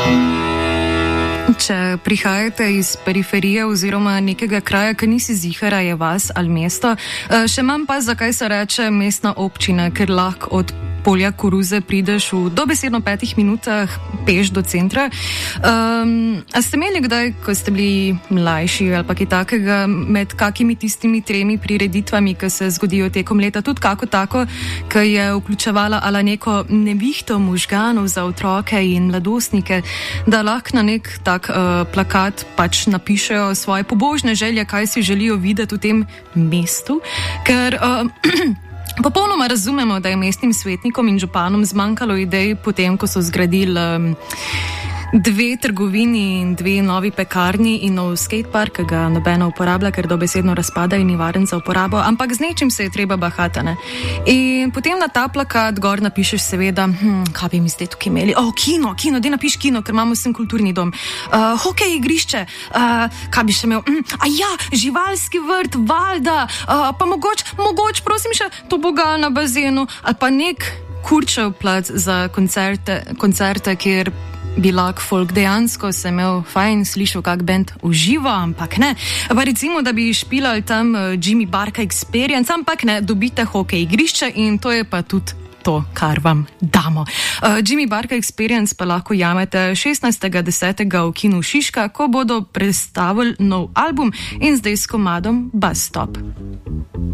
Če prihajate iz periferije oziroma nekega kraja, ki nisi zihara, je vas ali mesto, še manj pa zakaj se reče mestna občina, ker lahko od polja koruze prideš v dobesedno 5 minutah peš do centra. A ste imeli kdaj, ko ste bili mlajši ali pa kaj takega, med kakimi tistimi 3 prireditvami, ki se zgodijo tekom leta, tudi kako tako, ki je vključevala ala neko nevihto možganov za otroke in mladostnike, da lahko na nek tak plakat pač napišejo svoje pobožne želje, kaj si želijo videti v tem mestu, ker popolnoma razumemo, da je mestnim svetnikom in županom zmanjkalo idej potem, ko so zgradili 2 trgovini in 2 novi pekarni in nov skatepark, ki ga nobena uporablja, ker dobesedno razpada in ni varen za uporabo, ampak z nečim se je treba bahati, ne? In potem na ta plakat gor napišeš seveda, kaj bi mi zdaj tukaj imeli? Kino, daj napiš kino, ker imamo vsem kulturni dom. Hokej igrišče, kaj bi še imel? Živalski vrt, valjda, pa mogoče, prosim še, tobogan na bazenu, ali pa nek kurčev plac za koncerte, kjer bi lahko folk dejansko se imel fajn, slišal kak band uživo, ampak ne. Pa recimo, da bi špilali tam Jimmy Barka Experience, ampak ne, dobite hokej igrišče in to je pa tudi to, kar vam damo. Jimmy Barka Experience pa lahko jamete 16.10. v kinu Šiška, ko bodo predstavili nov album in zdaj s komadom Bus Stop.